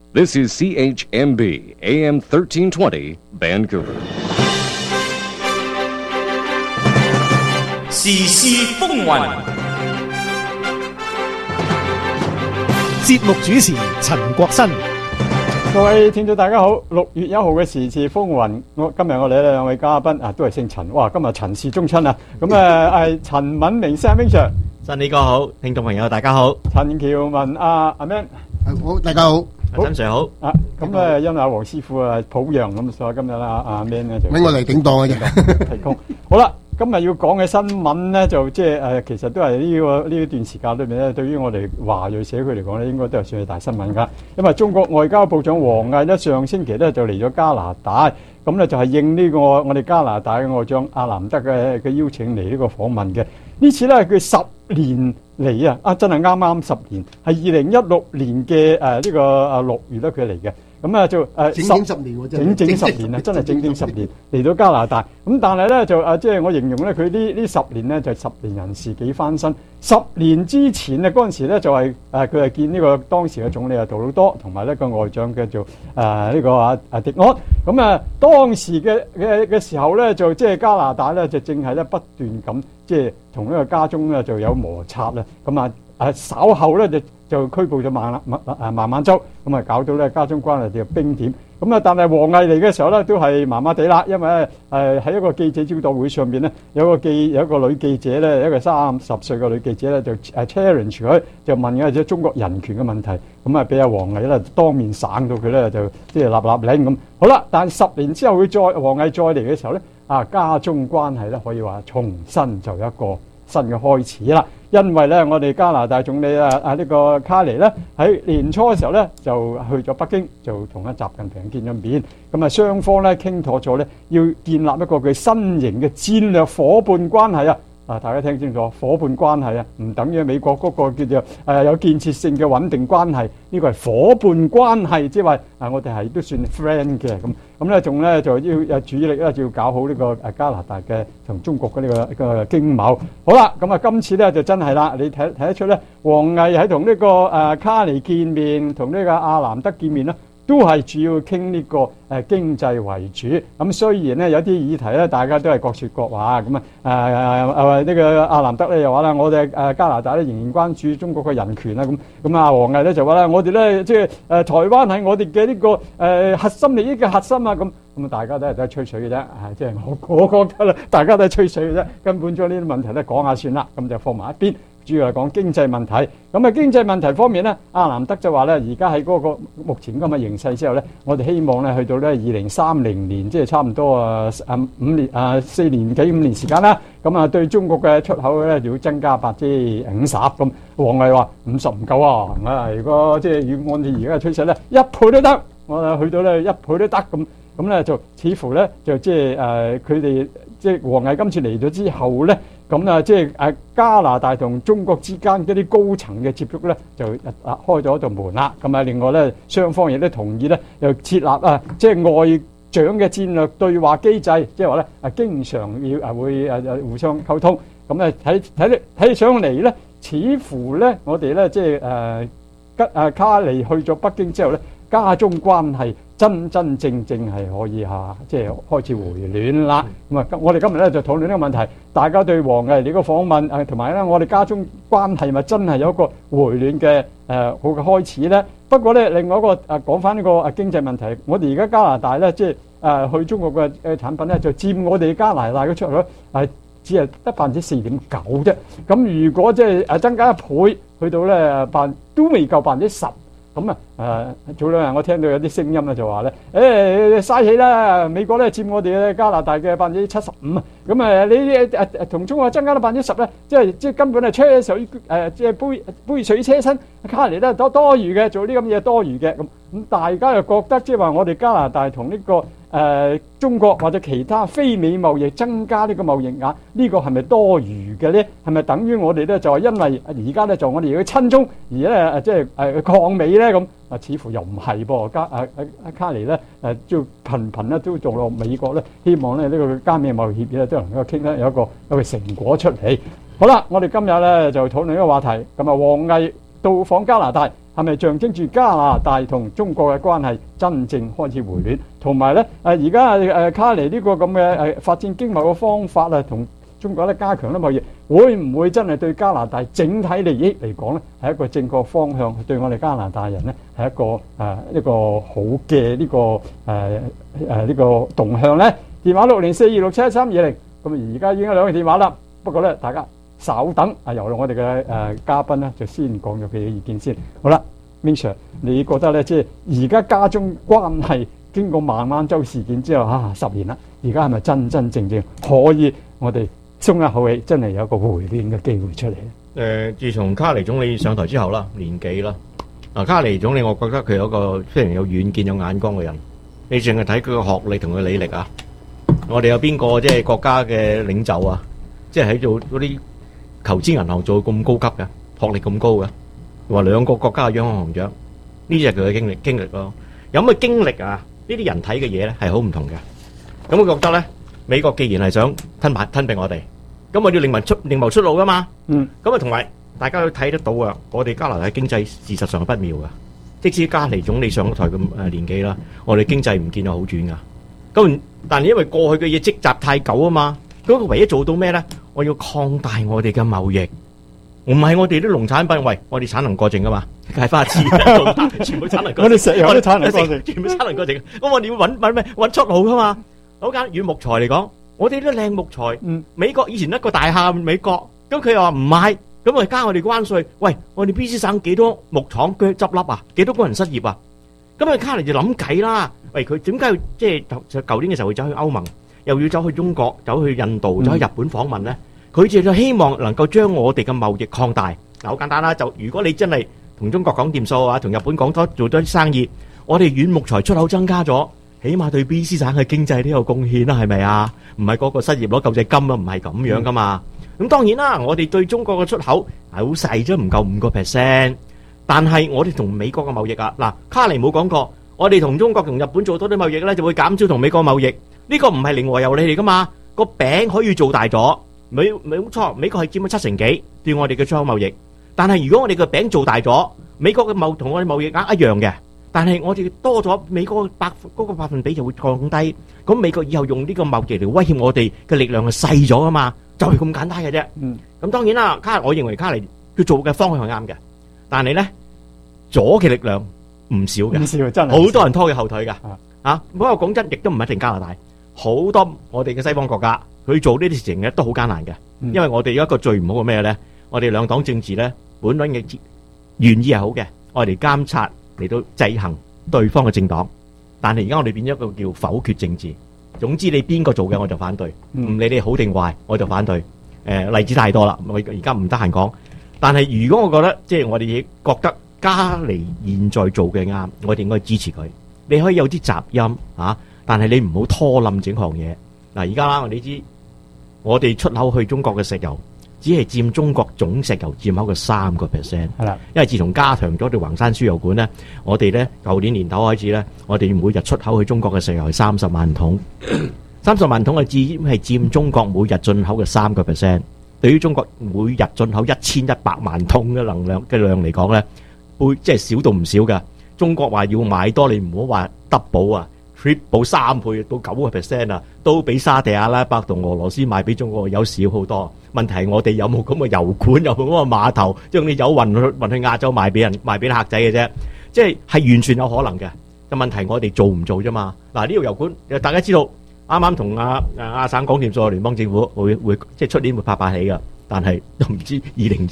This is CHMB AM 1320 Vancouver. 時事風雲， 節目主持陳國新。 各位聽眾大家好，6月1號嘅時事風雲，今日我哋兩位嘉賓啊，都係姓陳，哇！今日陳氏宗親啊，咁係陳敏明 Sam Sir， 新年哥好，聽眾朋友大家好， 陳喬文阿 Man， 好，大家好， 陳 Sir 好， 啊，咁因為阿黃師傅啊抱恙咁，所以今日阿 Man 咧就搵我嚟頂檔嘅啫， 提供。好啦，今日要講嘅新聞咧，就即係其實都係呢段時間裏面咧，對於我哋華裔社區嚟講咧，應該都係算係大新聞㗎。因為中國外交部長王毅咧，上星期咧就嚟咗加拿大，咁咧就係應呢個我哋加拿大嘅外長阿南德嘅邀請嚟呢個訪問嘅。呢次咧佢10年嚟啊，真係啱10年，係2016年嘅呢個6月咧佢嚟嘅。咁啊就整整10年喎， 整10年啊，真係整10年嚟到加拿大。咁但係咧就即係我形容咧，佢呢10年咧就10年人事幾翻身。10年之前咧嗰陣時咧就係佢係見呢個當時嘅總理杜魯多，同埋呢個外長叫做呢個迪安。咁當時嘅時候咧就即係加拿大咧就正係咧不斷咁即係同呢個加中咧就有摩擦啦。咁稍後咧就拘捕咗孟晚舟，咁搞到咧加中關係就冰點。咁但係王毅嚟嘅時候咧都係麻麻地啦，因為喺一個記者招待會上邊咧有一個女記者咧，一個30歲嘅女記者咧就challenge 佢，就問嘅即係中國人權嘅問題，咁俾阿王毅咧當面省到佢咧就即係立令咁。好啦，但係10年之後王毅再嚟嘅時候咧，加中關係咧可以話重新就有一個新嘅開始啦。因為咧，我哋加拿大總理呢個卡尼咧喺年初嘅時候咧就去咗北京，就同習近平見咗面。咁雙方咧傾妥咗咧，要建立一個佢新型嘅戰略伙伴關係啊！大家聽清楚，伙伴關係啊，唔等於美國嗰個叫做有建設性嘅穩定關係。呢個係伙伴關係，即係話我哋係都算 friend 嘅咁咧，仲咧就要主力咧就要搞好呢個加拿大嘅同中國嘅呢個經貿。好啦，咁今次咧就真係啦，你睇得出咧，王毅喺同呢個卡尼見面，同呢個阿南德見面啦，都係主要傾呢個經濟為主。咁雖然咧有啲議題咧，大家都係各說各話。咁呢個阿南德咧又話啦，我哋加拿大咧仍然關注中國嘅人權啦。咁王毅咧就話啦，我哋咧即係台灣係我哋嘅呢個核心利益嘅核心啊。咁大家都係吹水嘅啫。即係我覺得啦，大家都係吹水嘅啫，根本將呢啲問題咧講下算啦，咁就放埋一邊。主要係講經濟問題。咁經濟問題方面咧，阿南德就話咧，而家喺嗰個目前咁嘅形勢之後咧，我哋希望咧去到咧2030年，即係差唔多4年幾5年時間啦。咁對中國嘅出口咧就要增加50%。咁王毅話50唔夠啊！如果即係要按照而家嘅趨勢咧，1倍都得。我去到咧1倍都得咁咧就似乎咧就即係佢哋即係王毅今次嚟咗之後咧。咁即係加拿大同中國之間嗰啲高層嘅接觸咧，就開咗一道門啦。咁另外咧，雙方亦都同意咧，又設立即係外長嘅戰略對話機制，即係話咧經常要會互相溝通。咁睇上嚟咧，似乎咧我哋咧即係卡尼去咗北京之後咧，加中關係真正係可以即係開始回暖啦。咁我哋今日咧就討論呢個問題，大家對王毅呢個訪問同埋咧我哋加中關係咪真係有一個回暖嘅好嘅開始咧？不過咧，另外一個講翻呢個經濟問題，我哋而家加拿大咧即係去中國嘅產品咧，就佔我哋加拿大嘅出口只係得4.9%啫。咁如果即係增加1倍，去到咧都未夠10%。咁早兩日我聽到有啲聲音咧就話咧，嘥氣啦！美國咧佔我哋加拿大嘅75%啊！咁你同中國增加到10%咧，即係根本係車水即係杯水車薪，卡尼咧多餘嘅，做啲咁嘢多餘嘅咁大家又覺得即係話我哋加拿大同呢個中國或者其他非美貿易增加呢個貿易額，呢個係咪多餘嘅咧？係咪等於我哋咧就係因為而家咧就我哋要親中而咧即係抗美咧咁？似乎又唔係噃。卡尼咧就頻咧都做落美國咧，希望咧呢個加美貿易協議咧都能夠傾得有一個成果出嚟。好啦，我哋今日咧就討論呢個話題。咁王毅到訪加拿大係咪象徵住加拿大同中國嘅關係真正開始回暖？同埋咧而家卡尼呢個咁嘅發展經貿嘅方法啊，同中國咧加強咧貿易，會唔會真係對加拿大整體利益嚟講咧係一個正確方向？對我哋加拿大人咧係一個好嘅呢個動向咧？電話60426713220，咁而家已經有兩個電話啦。不過咧，大家稍等由我哋嘅嘉賓咧就先講咗佢嘅意見先。好啦，Ming Sir，你覺得咧即係而家加中關係經過孟晚舟事件之後10年啦，而家係咪真真正正可以我哋鬆一口氣，真係有一個回暖嘅機會出嚟咧？ 自從卡尼總理上台之後啦，年幾啦，卡尼總理我覺得佢有一個非常有遠見、有眼光嘅人。你淨係睇佢嘅學歷同佢履歷啊，我哋有邊個即係國家嘅領袖啊？即係喺做嗰啲投資銀行做咁高級嘅，學歷咁高嘅，話2個國家嘅央行行長，呢就係佢嘅經歷咯。有咁嘅經歷啊，呢啲人睇嘅嘢咧係好唔同嘅。咁我覺得咧，美國既然係想吞併我哋，咁我要另謀出路噶嘛。咁啊，同埋大家都睇得到啊，我哋加拿大經濟事實上係不妙噶。即使卡尼總理上台咁年紀啦，我哋經濟唔見有好轉噶。咁但係因為過去嘅嘢積集太久啊嘛，嗰個唯一做到咩咧？我要擴大我哋嘅貿易，唔係我哋啲農產品，喂，我哋產能過剩噶嘛，芥花枝全部產能過剩， 我哋石油都產能過剩， 全部產能過剩。咁我哋要揾出路噶嘛？好簡單，以木材嚟講，我哋啲靚木材，美國以前一個大廈美國，咁佢又話唔買，咁咪加我哋關稅。喂，我哋 BC 省幾多木廠執笠啊？幾多工人失業啊？咁啊，卡尼就諗計啦。喂，佢點解要即係舊年嘅時候會走去歐盟，又要走去中國、走去印度、走去日本訪問咧？佢就希望能夠將我哋嘅貿易擴大。嗱，好簡單啦，就如果你真係同中國講掂數啊，同日本講做多啲生意，我哋軟木材出口增加咗，起碼對 BC 省嘅經濟都有貢獻啦，係咪啊？唔係個個失業攞救濟金啊，唔係咁樣噶嘛。咁當然啦，我哋對中國嘅出口係好細啫，唔夠5%。但係我哋同美國嘅貿易啊，嗱，卡尼冇講過，我哋同中國同日本做多啲貿易咧，就會減少同美國貿易。呢個唔係零和遊理嚟噶嘛，個餅可以做大咗。冇錯，美國係佔咗7成幾對我哋嘅出口貿易。但係如果我哋嘅餅做大咗，美國嘅同我哋貿易額一樣嘅，但係我哋多咗，美國嗰個百分比就會降低。咁美國以後用呢個貿易嚟威脅我哋嘅力量係細咗噶嘛，就係咁簡單嘅啫。咁當然啦，我認為卡尼佢做嘅方向係啱嘅，但係咧左嘅力量唔少嘅，真係好多人拖佢後腿嘅。不過講真，亦都唔一定加拿大，好多我哋嘅西方國家。佢做呢啲事情咧都好艱難嘅，因為我哋有一個最唔好嘅咩咧？我哋兩黨政治咧本來嘅原意係好嘅，我哋監察嚟到制衡對方嘅政黨，但係而家我哋變咗一個叫否決政治。總之你邊個做嘅我就反對，唔理你好定壞我就反對。例子太多啦，我而家唔得閒講。但係如果我覺得即係我哋覺得加尼現在做嘅啱，我哋應該支持佢。你可以有啲雜音但係你唔好拖冧整行嘢。嗱，而家啦，你知。我哋出口去中國嘅石油，只係佔中國總石油佔口嘅3%。係啦，因為自從加強咗條橫山輸油管咧，我哋咧舊年年頭開始咧，我哋每日出口去中國嘅石油係30萬桶，30萬桶係佔中國每日進口嘅3%。對於中國每日進口1100萬桶嘅能量嘅量嚟講咧，即係少到唔少㗎。中國話要買多，你唔好話 double 啊。triple 3倍到9% 啊，都比沙地阿拉伯同俄羅斯賣俾中國有少好多。問題係我哋有冇咁嘅油管，有冇咁嘅碼頭，將啲油運去亞洲賣俾啲客仔嘅啫。即係完全有可能嘅。但問題我哋做唔做啫嘛？嗱，呢條油管大家知道，啱啱同亞省講掂數，聯邦政府會即係出年會拍起㗎。但係都唔知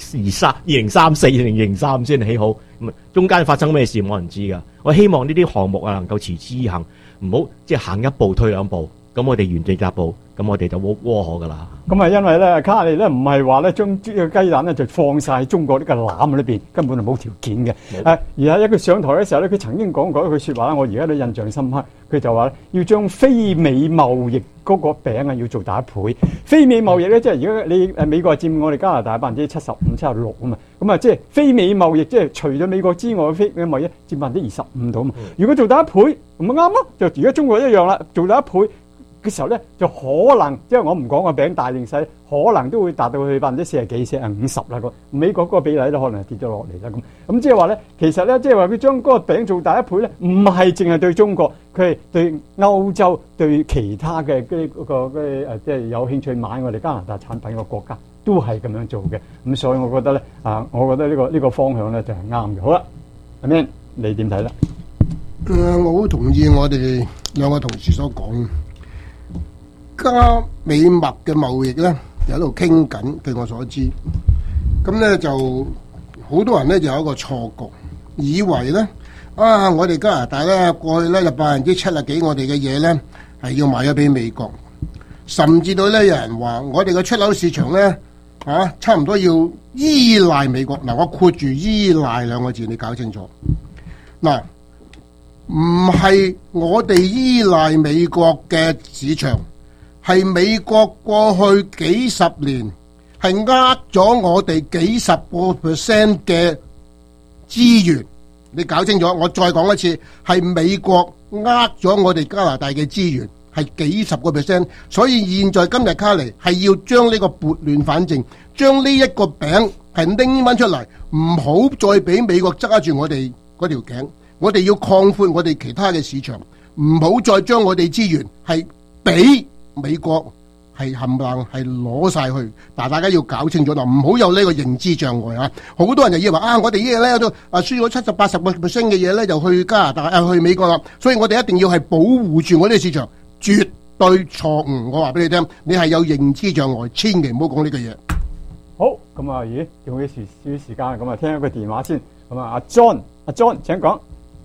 2034、2003先起好，咁中間發生咩事冇人知㗎。我希望呢啲項目能夠持之以恆。唔好即係行一步退兩步，咁我哋原地踏步，咁我哋就窩可噶啦。咁啊，因為咧卡尼咧唔係話咧將呢個雞蛋咧就放晒中國呢個籃裏邊，根本就冇條件嘅。而係一佢上台嘅時候咧，佢曾經講過一句説話，我而家都印象深刻。佢就話咧要將非美貿易嗰個餅要做大一倍。非美貿易咧，即係如果你美國係佔我哋加拿大75%、76%啊嘛，咁啊即係非美貿易，即係除咗美國之外嘅非美貿易佔25%到啊嘛。如果做大一倍，咁咪啱咯。就而家中國一樣啦，做大一倍。 嘅時候咧，就可能即係我唔講個餅大定細，可能都會達到去40%幾、50%啦。個美國嗰個比例都可能跌咗落嚟啦。咁即係話咧，其實咧即係話佢將嗰個餅做大一倍咧，唔係淨係對中國，佢係對歐洲、對其他嘅即係有興趣買我哋加拿大產品嘅國家，都係咁樣做嘅。咁所以我覺得咧我覺得呢個方向咧就係啱嘅。好啦，阿 Man 你點睇咧？ 我好同意我哋兩個同事所講，加美墨嘅貿易咧喺度傾緊，據我所知，咁咧就好多人咧就有一個錯覺，以為咧我哋加拿大咧過去咧就70%幾我哋嘅嘢咧係要賣咗俾美國，甚至到咧有人話我哋嘅出口市場咧差唔多要依賴美國。嗱，我括住依賴兩個字，你搞清楚。嗱，唔係我哋依賴美國嘅市場，係美國過去幾十年係呃咗我哋幾十個%嘅資源。你搞清楚，我再講一次，係美國呃咗我哋加拿大嘅資源，係幾十個%。所以現在今日卡尼係要將呢個撥亂反正，將呢一個餅係拎翻出嚟，唔好再俾美國揸住我哋嗰條頸。我哋要擴闊我哋其他嘅市場，唔好再將我哋資源係俾美國係冚唪唥係攞晒去。但大家要搞清楚啦，唔好有呢個認知障礙啊！好多人就以為我哋呢嘢咧都輸咗70-80%嘅嘢咧，就去加拿大去美國啦。所以我哋一定要係保護住我哋市場，絕對錯誤。我話俾你聽，你係有認知障礙，千祈唔好講呢個嘢。 好，咁用啲少時間，咁聽一個電話先。咁阿 John 請講。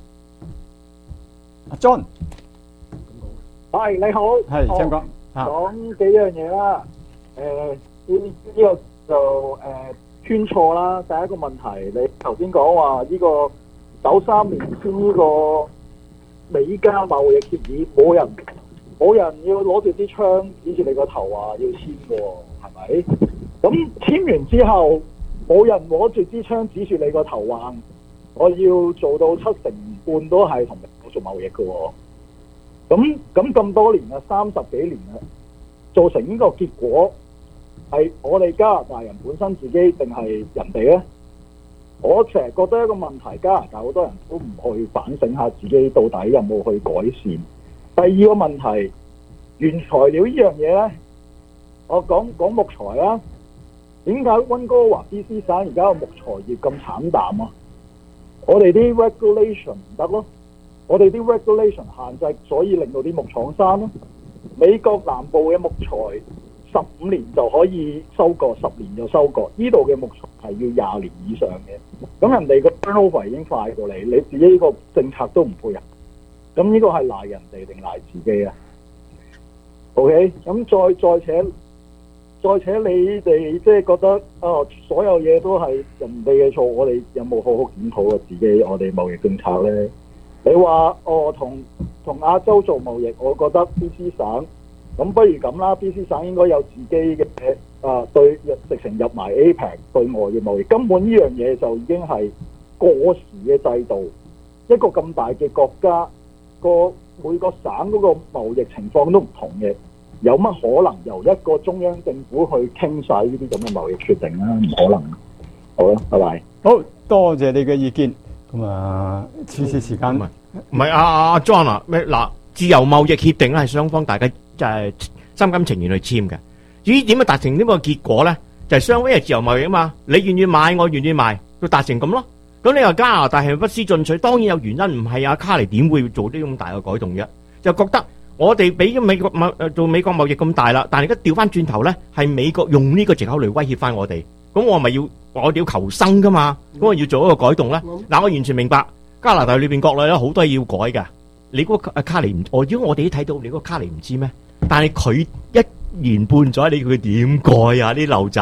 阿 John， 係你好， 係請講。 講幾樣嘢啦。呢個就圈錯啦。第一個問題，你頭先講話呢個93年簽呢個美加貿易協議，冇人要攞住支槍指住你個頭話要簽嘅喎，係咪？咁簽完之後，冇人攞住支槍指住你個頭話我要做到70%都係同美國做貿易嘅喎。咁多年啦，30幾年啦，造成呢個結果係我哋加拿大人本身自己定係人哋咧？我成日覺得一個問題，加拿大好多人都唔去反省下自己到底有冇去改善。第二個問題，原材料呢樣嘢咧，我講木材啦。點解溫哥華 BC 省而家個木材業咁慘淡啊？我哋啲 regulation 唔得咯，我哋啲 regulation 限制，所以令到啲木廠閂咯。美國南部嘅木材15年就可以收割，10年就收割。呢度嘅木材係要20年以上嘅，咁人哋個 turnover 已經快過你，你自己呢個政策都唔配合，咁呢個係賴人哋定賴自己啊 ？OK， 咁再且你哋即係覺得所有嘢都係人哋嘅錯，我哋有冇好好檢討過自己我哋貿易政策咧？你話同亞洲做貿易，我覺得 BC 省咁不如咁啦 ，BC 省應該有自己嘅對直情入埋 APEC 對外嘅貿易，根本呢樣嘢就已經係過時嘅制度。一個咁大嘅國家，每個省嗰個貿易情況都唔同嘅。有乜可能由一個中央政府去傾晒呢啲咁嘅貿易決定啊？唔可能。好啦，拜拜。 好多謝你嘅意見。咁時間唔係阿 John 啊，咩嗱？自由貿易協定咧係雙方大家就係心甘情願去簽嘅。至於點樣達成呢個結果咧，就係雙方係自由貿易啊嘛。你願意買，我願意賣，就達成咁咯。咁你話加拿大係咪不思進取？當然有原因，唔係阿卡尼點會做啲咁大嘅改動啫？就覺得。我哋俾美國做美國貿易咁大啦，但係而家調翻轉頭咧，係美國用呢個藉口嚟威脅翻我哋，咁我咪我哋要求生噶嘛，咁我要做一個改動咧。嗱，我完全明白加拿大裏邊國內咧好多嘢要改噶。你嗰個卡尼唔，如果我哋都睇到你嗰個卡尼唔知咩？但係佢1年半載，你佢點改啊？啲陋習，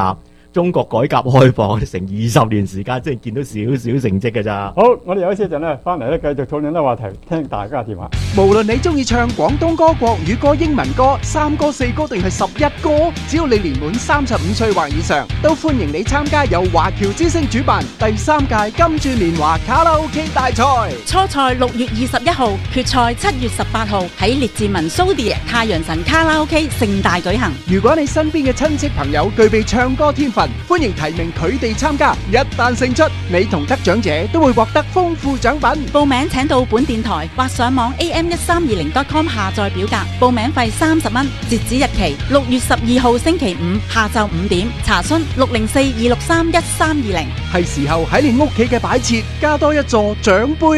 中國改革開放成20年時間，即係見到少少成績㗎咋。 好，我哋有一陣咧，翻嚟咧繼續討論呢個話題，聽大家電話。 無論你中意唱廣東歌、國語歌、英文歌、3歌、4歌定係11歌，只要你年滿35歲或以上，都歡迎你參加由華僑之星主辦第3屆金鑽年華卡拉 OK 大賽。 初賽6月21號，決賽7月18號喺列治文蘇迪太陽神卡拉 OK 盛大舉行。 如果你身邊嘅親戚朋友具備唱歌天分，歡迎提名佢哋參加。一旦勝出，你同得獎者都會獲得豐富獎品。 報名請到本電台或上網 am1320.com 下載表格，報名費30蚊，截止日期6月12號星期五下晝5點。查詢604-263-1320。 係時候喺你屋企嘅擺設加多一座獎杯